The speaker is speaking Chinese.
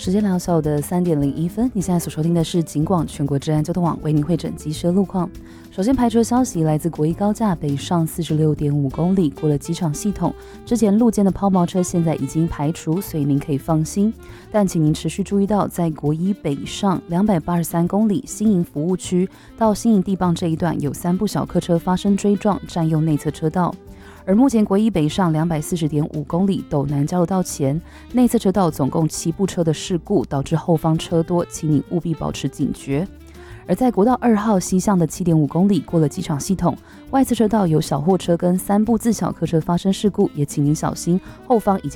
时间来到下午的3:01，你现在所收听的是警广全国治安交通网为您会诊机车路况。首先排除的消息来自国一高架北上46.5公里，过了机场系统，之前路肩的抛锚车现在已经排除，所以您可以放心。但请您持续注意到，在国一北上283公里新营服务区到新营地磅这一段，有3部小客车发生追撞，占用内侧车道。而目前国一北上240.5公里斗南交流道前内侧车道总共7部车的事故，导致后方车多，请你务必保持警觉。而在国道2号西向的7.5公里，过了机场系统，外侧车道有小货车跟3部自小客车发生事故，也请您小心，后方已经